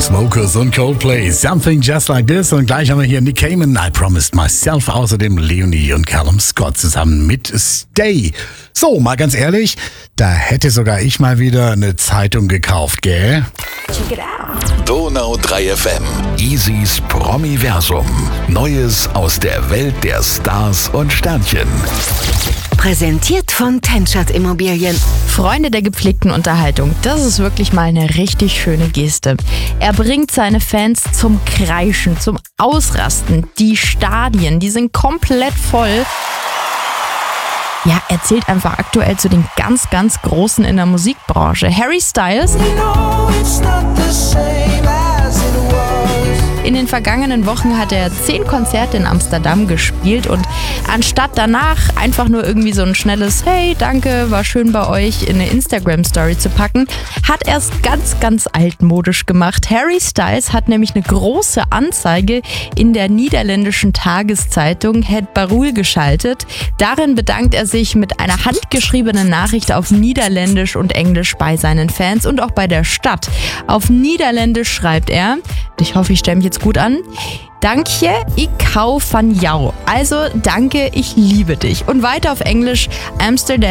Chainsmokers und Coldplay, Something Just Like This. Und gleich haben wir hier Nick Cayman, I Promised Myself. Außerdem Leonie und Callum Scott zusammen mit Stay. So, mal ganz ehrlich, da hätte sogar ich mal wieder eine Zeitung gekauft, gell? Check it out. Donau 3 FM. Easys Promiversum. Neues aus der Welt der Stars und Sternchen. Präsentiert von Tenschert Immobilien. Freunde der gepflegten Unterhaltung, das ist wirklich mal eine richtig schöne Geste. Er bringt seine Fans zum Kreischen, zum Ausrasten. Die Stadien, die sind komplett voll. Ja, er zählt einfach aktuell zu den ganz, ganz Großen in der Musikbranche. Harry Styles. In den vergangenen Wochen hat er 10 Konzerte in Amsterdam gespielt und anstatt danach einfach nur irgendwie so ein schnelles Hey, danke, war schön bei euch in eine Instagram-Story zu packen, hat er es ganz, ganz altmodisch gemacht. Harry Styles hat nämlich eine große Anzeige in der niederländischen Tageszeitung Het Parool geschaltet. Darin bedankt er sich mit einer handgeschriebenen Nachricht auf Niederländisch und Englisch bei seinen Fans und auch bei der Stadt. Auf Niederländisch schreibt er, ich hoffe, ich stelle mich jetzt gut an. Danke, ik hou van jou. Also, danke, ich liebe dich. Und weiter auf Englisch, Amsterdam